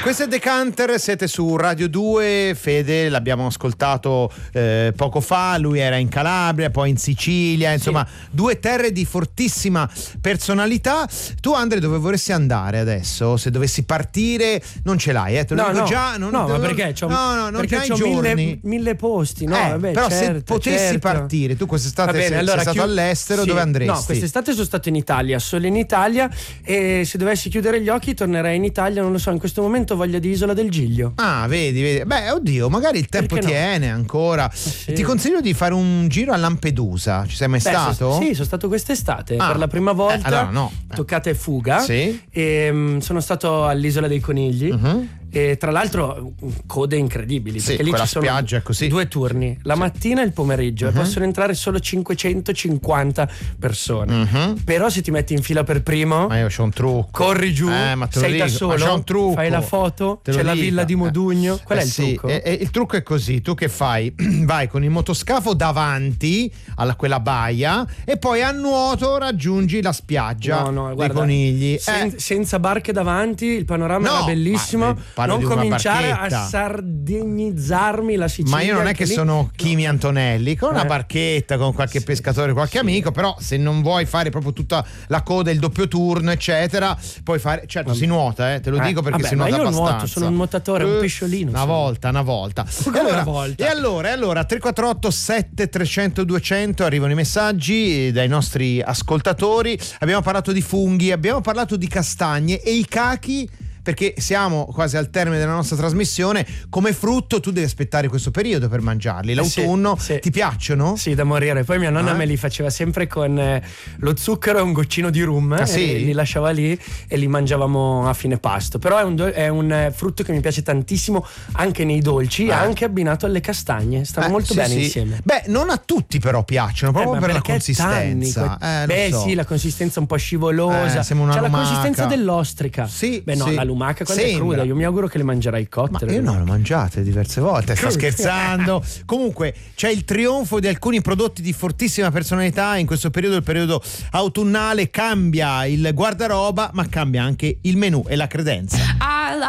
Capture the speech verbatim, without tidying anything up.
Questo è Decanter, siete su Radio due. Fede l'abbiamo ascoltato eh, poco fa, lui era in Calabria, poi in Sicilia, insomma sì. Due terre di fortissima personalità. Tu, Andre, dove vorresti andare adesso? Se dovessi partire, non ce l'hai, eh? Te lo no, dico no, già. Non, no, te lo... ma perché c'ho, no, no, non perché c'hai c'ho giorni. Mille, mille posti, no? Eh, Vabbè, però certo, se potessi certo. partire, tu quest'estate bene, sei, allora, sei stato chiud... all'estero, sì. dove andresti? No, quest'estate sono stato in Italia, solo in Italia, e se dovessi chiudere gli occhi tornerei in Italia, non lo so, in questo momento ho voglia di Isola del Giglio. Ah, vedi, vedi. Beh, oddio, magari il tempo Perché tiene no? ancora. Sì. Ti consiglio di fare un giro a Lampedusa. Ci sei mai Beh, stato? So, sì, sono stato quest'estate ah. per la prima volta. Eh, allora no. Toccata e fuga. Sì. E um, sono stato all'Isola dei Conigli. Uh-huh. E tra l'altro code incredibili, sì, perché lì ci sono spiaggia è così. due turni, la sì. mattina e il pomeriggio, uh-huh. e possono entrare solo cinquecentocinquanta persone. Uh-huh. Però se ti metti in fila per primo, ma io c'ho un trucco, corri giù, eh, ma te sei lo da dico. solo, ma c'ho un trucco. fai la foto, c'è la dica. villa di Modugno. Qual eh, è il sì. trucco? E, e il trucco è così: tu che fai? Vai con il motoscafo davanti a quella baia e poi a nuoto raggiungi la spiaggia no, no, dei guarda, Conigli. sen- eh. senza barche davanti, il panorama no, era bellissimo. Non cominciare a sardinizzarmi la Sicilia. Ma io non è che lì... sono Kimi Antonelli, con una eh. barchetta, con qualche sì, pescatore, qualche sì. amico, però se non vuoi fare proprio tutta la coda, il doppio turno, eccetera, puoi fare, certo vabbè. Si nuota, eh, te lo eh. dico perché vabbè, si nuota ma io abbastanza. Nuoto, sono un nuotatore, uh, un pesciolino. Una sono. volta, una volta. E allora, una volta. E allora, e allora tre quattro otto sette trecento duecento arrivano i messaggi dai nostri ascoltatori. Abbiamo parlato di funghi, abbiamo parlato di castagne e i cachi, perché siamo quasi al termine della nostra trasmissione. Come frutto tu devi aspettare questo periodo per mangiarli. L'autunno sì, sì. ti piacciono? Sì, da morire. Poi mia nonna ah. me li faceva sempre con eh, lo zucchero e un goccino di rum, ah, sì? e li lasciava lì e li mangiavamo a fine pasto. Però è un, do- è un eh, frutto che mi piace tantissimo anche nei dolci, eh. anche abbinato alle castagne. Stanno eh, molto sì, bene sì. insieme. Beh, non a tutti però piacciono, proprio eh, per la consistenza. Tanni, eh, Beh so. sì, la consistenza un po' scivolosa. Eh, sembra una C'è lumaca. La consistenza dell'ostrica. Sì, Beh no, sì. la lumaca quella Sembra. è cruda. Io mi auguro che le mangerai cotte. Ma io no, le mangiate diverse volte, sto scherzando. Comunque c'è il trionfo di alcuni prodotti di fortissima personalità in questo periodo, il periodo autunnale. Cambia il guardaroba, ma cambia anche il menù e la credenza.